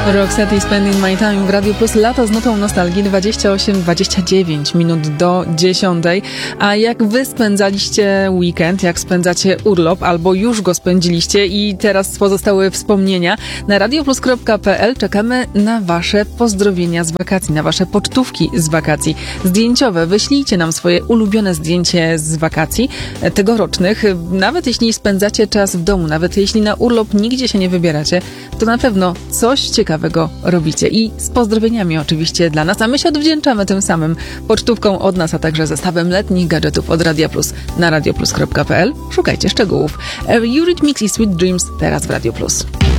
Roxette i Spending My Time w Radio Plus. Lato z nutą nostalgii, 29 minut do 10. A jak wy spędzaliście weekend, jak spędzacie urlop, albo już go spędziliście i teraz pozostały wspomnienia, na radioplus.pl czekamy na wasze pozdrowienia z wakacji, na wasze pocztówki z wakacji zdjęciowe. Wyślijcie nam swoje ulubione zdjęcie z wakacji tegorocznych. Nawet jeśli spędzacie czas w domu, nawet jeśli na urlop nigdzie się nie wybieracie, to na pewno coś ciekawego robicie. I z pozdrowieniami oczywiście dla nas, a my się odwdzięczamy tym samym pocztówką od nas, a także zestawem letnich gadżetów od Radia Plus na radioplus.pl. Szukajcie szczegółów. Eurythmics i Sweet Dreams teraz w Radio Plus.